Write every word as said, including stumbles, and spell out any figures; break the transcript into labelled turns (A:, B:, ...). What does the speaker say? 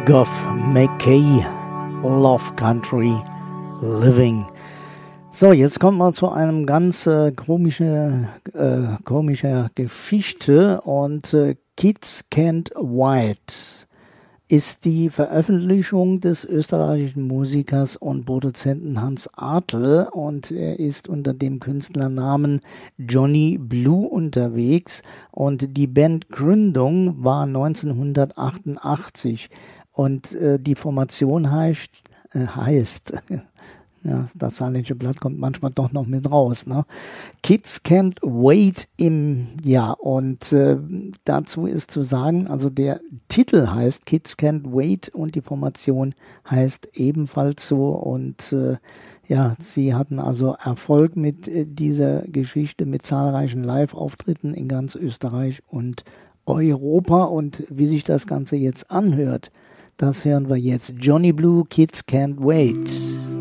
A: Goff McKay, Love Country Living. So, jetzt kommt man zu einem ganz äh, komische, äh, komischer Geschichte und äh, Kids Can't Wait ist die Veröffentlichung des österreichischen Musikers und Produzenten Hans Artl und er ist unter dem Künstlernamen Johnny Blue unterwegs und die Bandgründung war neunzehnhundertachtundachtzig und äh, die Formation heißt, äh, heißt ja, das saarländische Blatt kommt manchmal doch noch mit raus, ne? Kids Can't Wait im Jahr und äh, dazu ist zu sagen, also der Titel heißt Kids Can't Wait und die Formation heißt ebenfalls so und äh, ja, sie hatten also Erfolg mit äh, dieser Geschichte mit zahlreichen Live-Auftritten in ganz Österreich und Europa und wie sich das Ganze jetzt anhört, das hören wir jetzt. Johnny Blue, Kids Can't Wait.